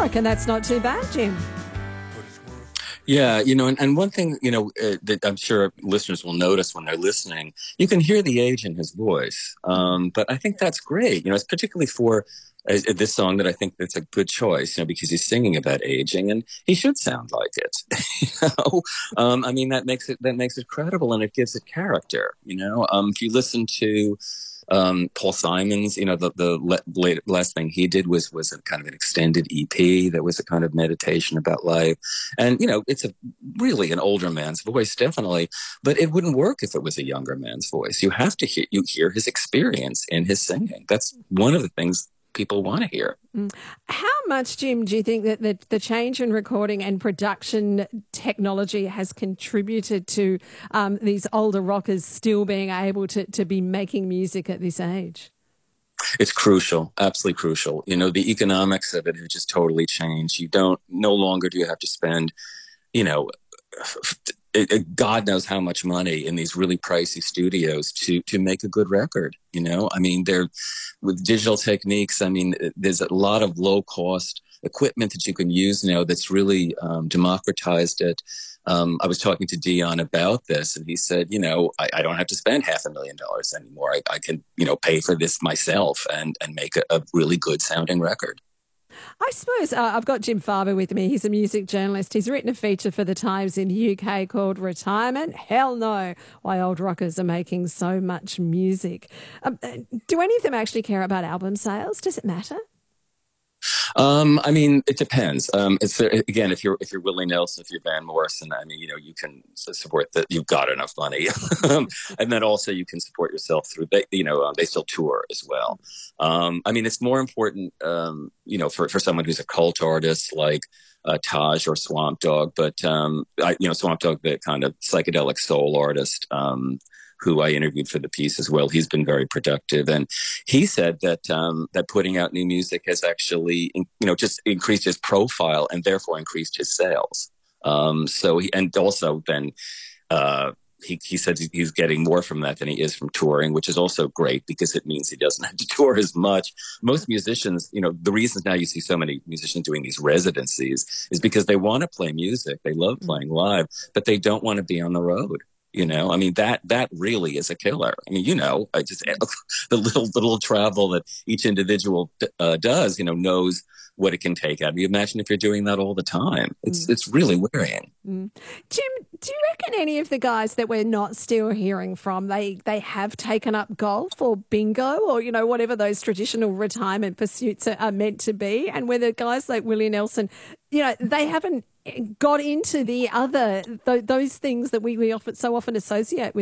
reckon that's not too bad, Jim. Yeah, and one thing, that I'm sure listeners will notice when they're listening, you can hear the age in his voice. But I think that's great. It's particularly for this song that I think that's a good choice, because he's singing about aging and he should sound like it. I mean, that makes it credible and it gives it character. If you listen to Paul Simon's, the last thing he did was a kind of an extended EP that was a kind of meditation about life. And, it's really an older man's voice, definitely, but it wouldn't work if it was a younger man's voice. You have to hear his experience in his singing. That's one of the things people want to hear. How much, Jim, do you think that the change in recording and production technology has contributed to these older rockers still being able to be making music at this age? It's crucial, absolutely crucial. The economics of it have just totally changed. No longer do you have to spend, God knows how much money in these really pricey studios to make a good record. I mean, with digital techniques. I mean, there's a lot of low cost equipment that you can use now that's really democratized it. I was talking to Dion about this, and he said, I don't have to spend $500,000 anymore. I can, pay for this myself and make a really good sounding record. I suppose I've got Jim Farber with me. He's a music journalist. He's written a feature for The Times in the UK called Retirement. Hell no, why old rockers are making so much music. Do any of them actually care about album sales? Does it matter? I mean, it depends. Again, if you're Willie Nelson, if you're Van Morrison, I mean, you can support that. You've got enough money, and then also you can support yourself through. They still tour as well. I mean, it's more important, for someone who's a cult artist like Taj or Swamp Dogg, but Swamp Dogg, the kind of psychedelic soul artist. Who I interviewed for the piece as well. He's been very productive. And he said that that putting out new music has actually, just increased his profile and therefore increased his sales. He said he's getting more from that than he is from touring, which is also great because it means he doesn't have to tour as much. Most musicians, the reasons now you see so many musicians doing these residencies is because they want to play music. They love playing live, but they don't want to be on the road. I mean, that really is a killer. I mean, the little travel that each individual does, knows what it can take out of you. Imagine if you're doing that all the time. It's really wearying. Jim, do you reckon any of the guys that we're not still hearing from, they have taken up golf or bingo or, whatever those traditional retirement pursuits are meant to be? And whether guys like Willie Nelson, they haven't got into the other, those things that we so often associate with